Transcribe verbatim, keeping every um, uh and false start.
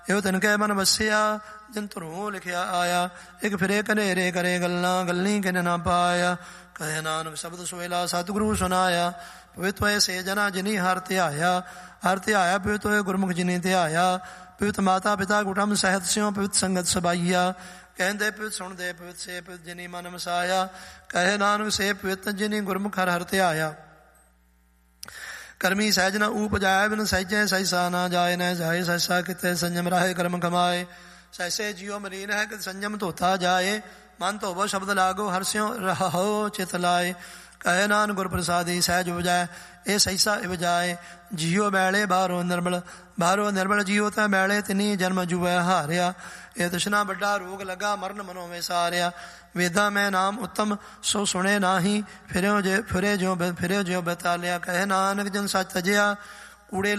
ਇਹੋ ਤਿਨ ਕੈ ਮਨ ਵਸਿਆ, ਜਿਨ ਧਰੋਂ ਲਿਖਿਆ ਆਇਆ। ਇੱਕ ਫਿਰੇ ਕਨੇਰੇ ਕਰੇ ਗੱਲਾਂ, ਗੱਲੀ ਕਿਨ ਨਾ ਪਾਇਆ। ਕਹੇ ਨਾਨਕ ਸ਼ਬਦ ਸੋਇਲਾ, ਸਤਿਗੁਰੂ ਸੁਨਾਇਆ। ਪਵਿੱਤ ਹੋਏ ਸੇ ਜਨਾ ਜਿਨੀ ਹਰ ਧਿਆਇਆ, ਹਰ ਧਿਆਇਆ ਪਵਿੱਤ ਹੋਏ ਗੁਰਮੁਖ ਜਿਨੀ ਧਿਆਇਆ। ਪਵਿੱਤ ਮਾਤਾ ਪਿਤਾ ਕੁਟੁੰਬ ਸਹਿਤ ਸਿਉ, ਪਵਿੱਤ ਸੰਗਤ ਸਬਾਈਆ। ਕਹਿੰਦੇ ਪਵਿੱਤ ਸੁਣਦੇ ਪਵਿੱਤ ਸੇ ਪਵਿੱਤ ਜਿਨੀ ਮਨ ਵਸਾਇਆ। ਕਹੇ ਨਾਨਕ ਸੇ ਪਵਿੱਤ ਜਿਨੀ ਗੁਰਮੁਖ ਹਰ ਹਰ ਧਿਆਇਆ। ਕਰਮੀ ਸਹਿਜ ਨ ਊਪਜਾਏ, ਬਿਨ ਸਹਿਜੇ ਸਹਿਸਾ ਨਾ ਜਾਏ। ਨ ਜਾਏ ਸਹਿਸਾ ਕਿਤੇ ਸੰਜਮ ਰਾਹੇ ਕਰਮ ਕਮਾਏ। ਸਹਿਸੇ ਜਿਉ ਮਲੀਨ ਹੈ, ਕਿ ਸੰਜਮ ਧੋਤਾ ਜਾਏ। ਮਨ ਧੋਵੋ ਸ਼ਬਦ ਲਾਗੋ, ਹਰਿ ਸਿਉ ਰਹੋ ਚਿਤ ਲਾਏ। ਕਹੇ ਨਾਨਕ ਗੁਰ ਪ੍ਰਸਾਦੀ ਸਹਿਜ ਉਪਜੈ, ਇਹ ਸਹਿਸਾ ਇਵਜਾਏ। ਜੀਉ ਮੈਲੇ ਬਾਹਰੋਂ ਨਿਰਮਲ, ਬਾਹਰੋਂ ਨਿਰਮਲ ਜੀਉ ਤਾਂ ਮੈਲੇ। ਤਿਨੀ ਜਨਮ ਜੁਐ ਹਾਰਿਆ, ਇਹ ਤ੍ਰਿਸ਼ਨਾ ਵੱਡਾ ਰੋਗ ਲੱਗਾ। ਮਰਨ ਮਨੋਂ ਵਿਸਾਰਿਆ। ਵੇਦਾਂ ਮੈਂ ਨਾਮ ਉੱਤਮ, ਸੋ ਸੁਣੇ ਨਾਹੀ। ਫਿਰਿਓ ਜੇ ਫਿਰੇ ਜਿਉ ਫਿਰਿਓ ਜਿਉ ਬਤਾਲਿਆ। ਕਹੇ ਨਾਨਕ ਜਨ ਸੱਚ ਤਜਿਆ, ਕੂੜੇ